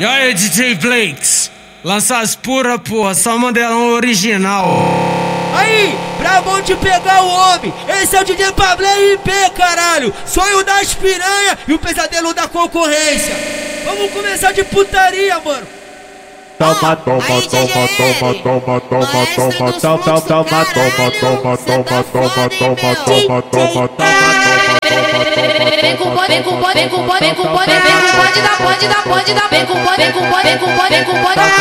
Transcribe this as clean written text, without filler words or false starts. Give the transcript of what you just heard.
E aí, DJ Blakes? Lança as pura, porra, só modelão original. Aí, brabão de pegar o homem. Esse é o DJ Pablo RP, caralho. Sonho das piranha e o pesadelo da concorrência. Vamos começar de putaria, mano. Toma, toma, toma, toma, toma, toma, toma, toma, toma, toma, toma, toma, toma, toma, toma, toma, toma. Vem com pode da pode da pode da vem com pode da pode da